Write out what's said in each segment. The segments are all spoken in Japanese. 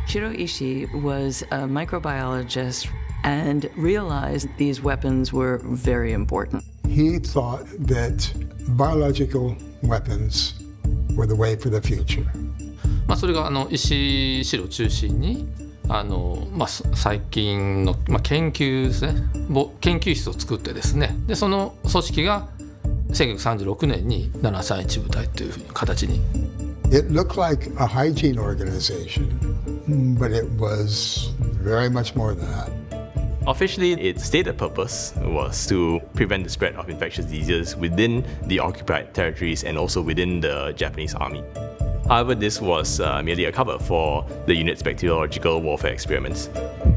Shiro Ishii was a microbiologist and realized these weapons were very important. He thought that biological weapons were the way for the future. それが石城を中心に最近の、研究ですね、研究室を作ってですね、でその組織が1936年に731部隊というふうに形に。 It looked like a hygiene organization, but it was very much more than that. Officially, its stated purpose was to prevent the spread of infectious diseases within the occupied territories and also within the Japanese army. However, this was merely a cover for the unit's bacteriological warfare experiments.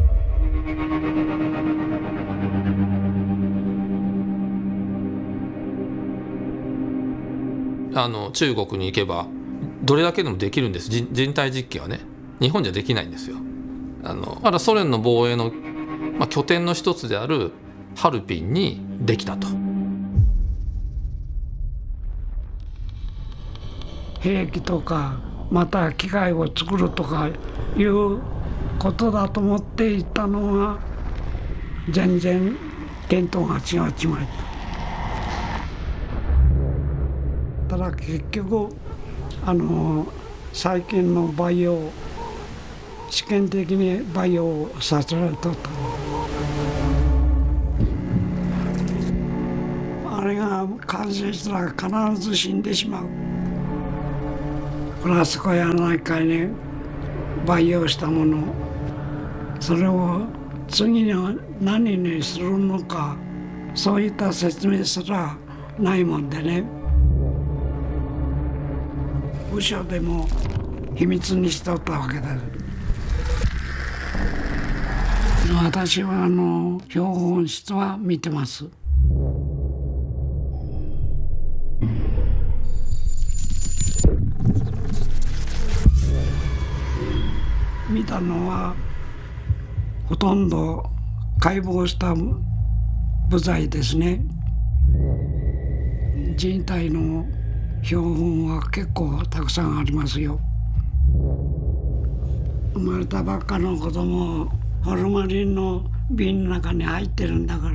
中国に行けばどれだけでもできるんです。人体実験はね、日本じゃできないんですよ。まだソ連の防衛の、拠点の一つであるハルピンにできたと。 兵器とかまた機械を作るとかいうことだと思っていたのが全然見当が違っちまった。ただ結局最近の培養試験的に培養させられとった。あれが感染したら必ず死んでしまう。フランスかやないかいに培養したもの、それを次に何にするのか、そういった説明すらないもんでね。部署でも秘密にしとったわけだ。私は標本室は見てます。見たのはほとんど解剖した部材ですね。人体の標本は結構たくさんありますよ。生まれたばっかの子供ホルマリンの瓶の中に入ってるんだから、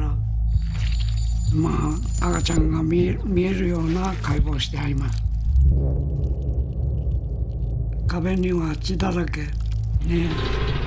赤ちゃんが見えるような解剖してあります。壁には血だらけね。